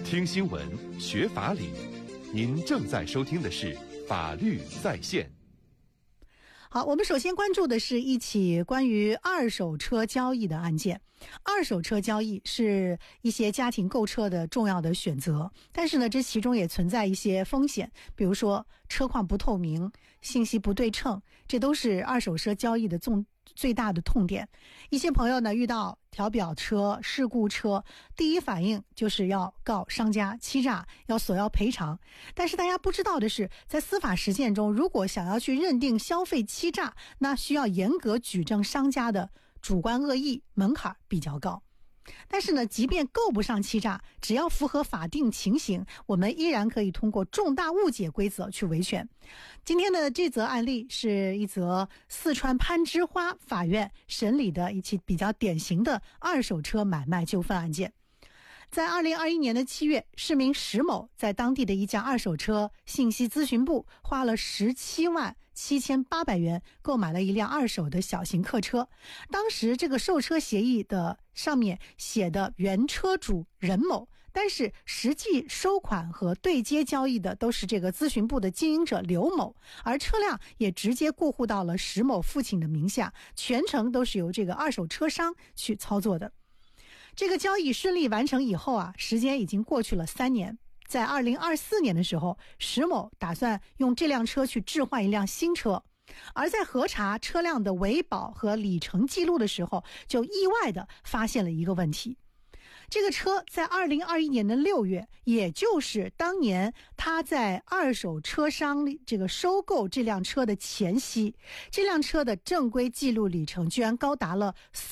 听新闻，学法理。您正在收听的是法律在线。 好，我们首先关注的是一起关于二手车交易的案件。二手车交易是一些家庭购车的重要的选择，但是呢，这其中也存在一些风险，比如说车况不透明、信息不对称，这都是二手车交易的最大的痛点。一些朋友呢遇到调表车、事故车，第一反应就是要告商家欺诈，要索要赔偿。但是大家不知道的是，在司法实践中，如果想要去认定消费欺诈，那需要严格举证商家的主观恶意，门槛比较高。但是呢，即便够不上欺诈，只要符合法定情形，我们依然可以通过重大误解规则去维权。今天的这则案例是一则四川攀枝花法院审理的一起比较典型的二手车买卖纠纷案件。在2021年的7月，市民石某在当地的一家二手车信息咨询部花了17万7800元购买了一辆二手的小型客车。当时这个售车协议的上面写的原车主任某，但是实际收款和对接交易的都是这个咨询部的经营者刘某，而车辆也直接过户到了石某父亲的名下，全程都是由这个二手车商去操作的。这个交易顺利完成以后啊，时间已经过去了3年。在2024年的时候，石某打算用这辆车去置换一辆新车，而在核查车辆的维保和里程记录的时候，就意外的发现了一个问题。这个车在2021年的6月，也就是当年他在二手车商这个收购这辆车的前夕，这辆车的正规记录里程居然高达了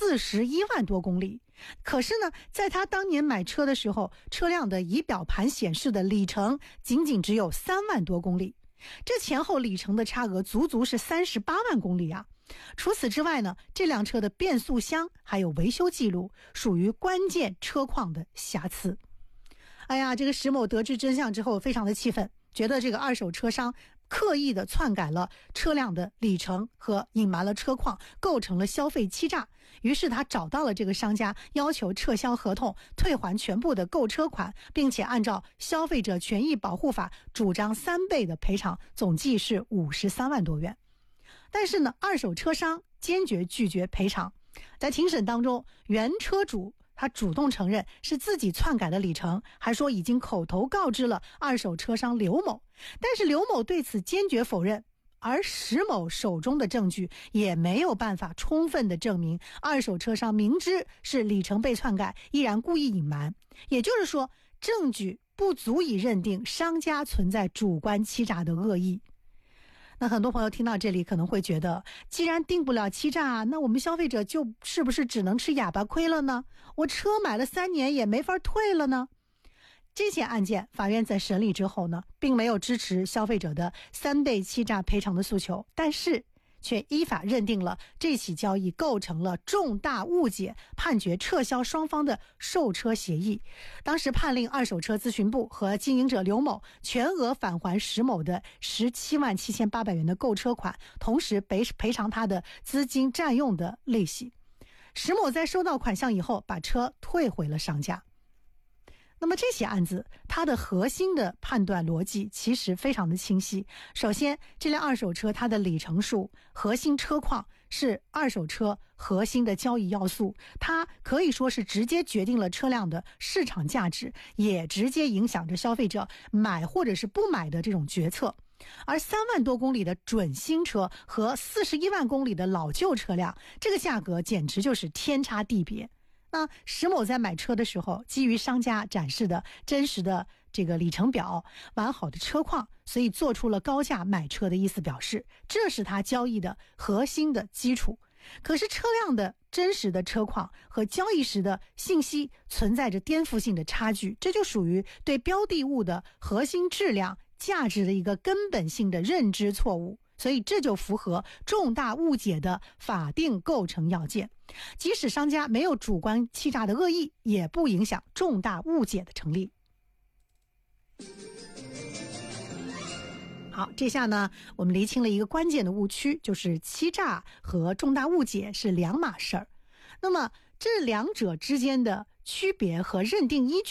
41万多公里。可是呢，在他当年买车的时候，车辆的仪表盘显示的里程仅仅只有3万多公里，这前后里程的差额足足是38万公里啊！除此之外呢，这辆车的变速箱还有维修记录属于关键车况的瑕疵。哎呀，这个石某得知真相之后非常的气愤，觉得这个二手车商刻意的篡改了车辆的里程和隐瞒了车况，构成了消费欺诈。于是他找到了这个商家，要求撤销合同，退还全部的购车款，并且按照消费者权益保护法主张3倍的赔偿，总计是53万多元。但是呢，二手车商坚决拒绝赔偿。在庭审当中，原车主他主动承认是自己篡改的里程，还说已经口头告知了二手车商刘某，但是刘某对此坚决否认。而石某手中的证据也没有办法充分的证明二手车商明知是里程被篡改，依然故意隐瞒。也就是说，证据不足以认定商家存在主观欺诈的恶意。那很多朋友听到这里可能会觉得，既然定不了欺诈，那我们消费者就是不是只能吃哑巴亏了呢？我车买了3年也没法退了呢？这起案件法院在审理之后呢，并没有支持消费者的3倍欺诈赔偿的诉求，但是却依法认定了这起交易构成了重大误解，判决撤销双方的售车协议。当时判令二手车咨询部和经营者刘某全额返还石某的17万7800元的购车款，同时赔偿他的资金占用的利息。石某在收到款项以后，把车退回了商家。那么这起案子它的核心的判断逻辑其实非常的清晰。首先，这辆二手车它的里程数、核心车况是二手车核心的交易要素，它可以说是直接决定了车辆的市场价值，也直接影响着消费者买或者是不买的这种决策。而3万多公里的准新车和41万公里的老旧车辆，这个价格简直就是天差地别。那石某在买车的时候，基于商家展示的真实的这个里程表、完好的车况，所以做出了高价买车的意思表示，这是他交易的核心的基础。可是车辆的真实的车况和交易时的信息存在着颠覆性的差距，这就属于对标的物的核心质量、价值的一个根本性的认知错误。所以这就符合重大误解的法定构成要件，即使商家没有主观欺诈的恶意，也不影响重大误解的成立。好，这下呢，我们厘清了一个关键的误区，就是欺诈和重大误解是两码事儿。那么这两者之间的区别和认定依据